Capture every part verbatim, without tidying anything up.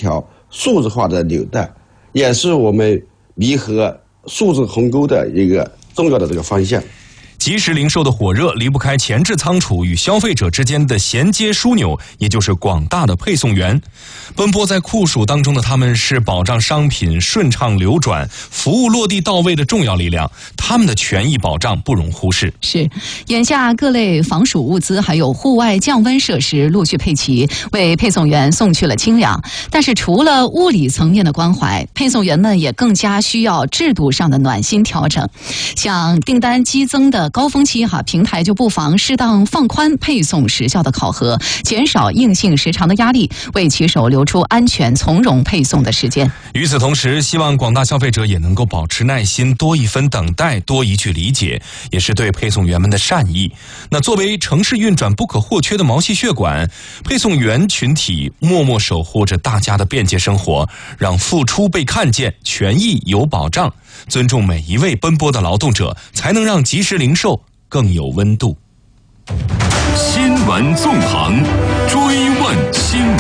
条数字化的纽带，也是我们弥合数字鸿沟的一个重要的这个方向。 即时零售的火热离不开前置仓储与消费者之间的衔接枢纽，也就是广大的配送员。奔波在酷暑当中的他们是保障商品顺畅流转、服务落地到位的重要力量，他们的权益保障不容忽视。 是，眼下各类防暑物资还有户外降温设施陆续配齐，为配送员送去了清凉。但是除了物理层面的关怀，配送员们也更加需要制度上的暖心调整。像订单激增的高峰期哈，平台就不妨适当放宽配送时效的考核，减少硬性时长的压力，为骑手留出安全从容配送的时间。 与此同时，希望广大消费者也能够保持耐心，多一分等待，多一句理解，也是对配送员们的善意。那作为城市运转不可或缺的毛细血管，配送员群体默默守护着大家的便捷生活，让付出被看见，权益有保障。尊重每一位奔波的劳动者，才能让即时零售更有温度。 新闻纵横，追问新闻。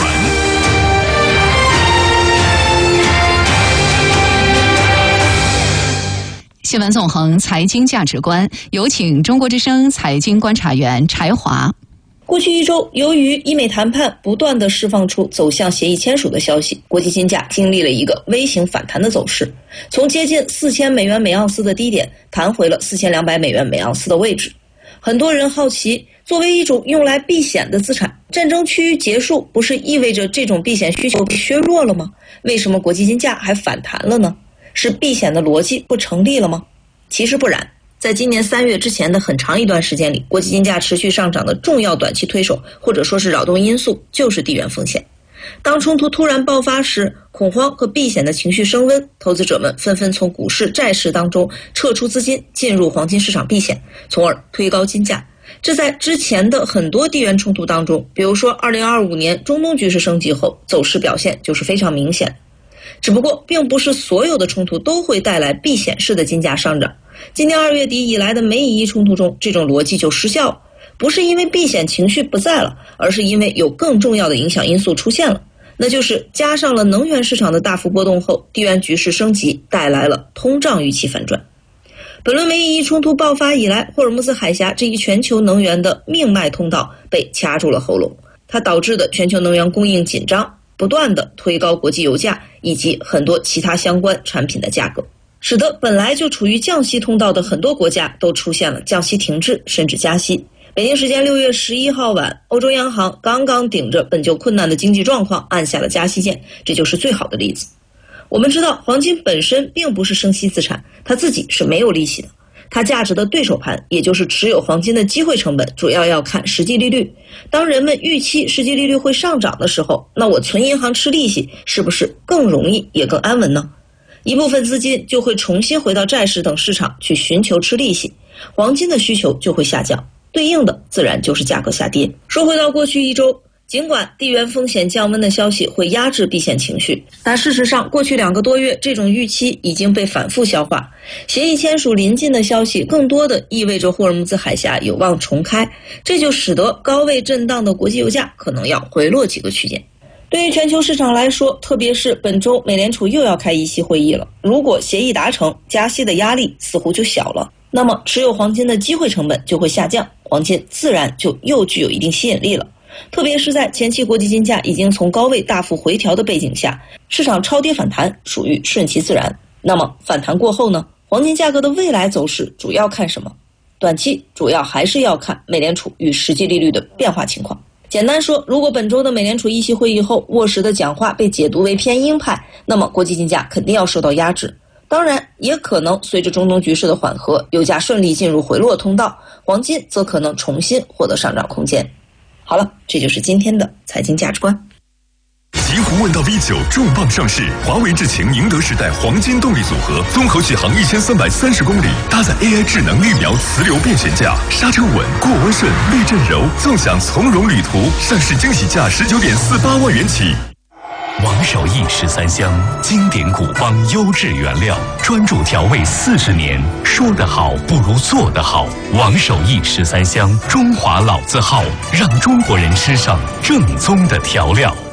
新闻纵横，财经价值观，有请中国之声财经观察员柴华。 过去一周，由于医美谈判不断地释放出走向协议签署的消息，国际金价经历了一个微型反弹的走势，从接近四千美元每盎司的低点弹回了四千两百美元每盎司的位置。很多人好奇，作为一种用来避险的资产，战争趋于结束不是意味着这种避险需求被削弱了吗？为什么国际金价还反弹了呢？是避险的逻辑不成立了吗？其实不然。在今年三月之前的很长一段时间里，国际金价持续上涨的重要短期推手或者说是扰动因素就是地缘风险。当冲突突然爆发时，恐慌和避险的情绪升温，投资者们纷纷从股市债市当中撤出资金，进入黄金市场避险，从而推高金价。这在之前的很多地缘冲突当中，比如说二零二五年中东局势升级后，走势表现就是非常明显。只不过并不是所有的冲突都会带来避险式的金价上涨。今年二月底以来的美以伊冲突中，这种逻辑就失效了，不是因为避险情绪不在了，而是因为有更重要的影响因素出现了，那就是加上了能源市场的大幅波动后，地缘局势升级带来了通胀预期反转。本轮美以伊冲突爆发以来，霍尔木兹海峡这一全球能源的命脉通道被掐住了喉咙，它导致的全球能源供应紧张，不断的推高国际油价以及很多其他相关产品的价格，使得本来就处于降息通道的很多国家都出现了降息停滞甚至加息。北京时间六月十一号晚，欧洲央行刚刚顶着本就困难的经济状况按下了加息键，这就是最好的例子。我们知道黄金本身并不是生息资产，它自己是没有利息的，它价值的对手盘，也就是持有黄金的机会成本，主要要看实际利率。当人们预期实际利率会上涨的时候，那我存银行吃利息是不是更容易也更安稳呢？一部分资金就会重新回到债市等市场去寻求吃利息，黄金的需求就会下降，对应的自然就是价格下跌。说回到过去一周，尽管地缘风险降温的消息会压制避险情绪，但事实上过去两个多月这种预期已经被反复消化。协议签署临近的消息更多的意味着霍尔木兹海峡有望重开，这就使得高位震荡的国际油价可能要回落几个区间。对于全球市场来说，特别是本周美联储又要开议息会议了，如果协议达成，加息的压力似乎就小了，那么持有黄金的机会成本就会下降，黄金自然就又具有一定吸引力了。特别是在前期国际金价已经从高位大幅回调的背景下，市场超跌反弹属于顺其自然。那么反弹过后呢，黄金价格的未来走势主要看什么？短期主要还是要看美联储与实际利率的变化情况。简单说，如果本周的美联储议息会议后沃什的讲话被解读为偏鹰派，那么国际金价肯定要受到压制。当然也可能随着中东局势的缓和，油价顺利进入回落通道，黄金则可能重新获得上涨空间。好了，这就是今天的财经价值观。 极狐问道 V 九 重磅上市，华为智擎宁德时代黄金动力组合，综合续航一千三百三十公里，搭载 A I 智能绿描磁流变悬架，刹车稳，过弯顺，避震柔，纵享从容旅途。上市惊喜价十九点四八万元起。王守义十三香，经典古方优质原料，专注调味四十年，说得好不如做得好。王守义十三香，中华老字号，让中国人吃上正宗的调料。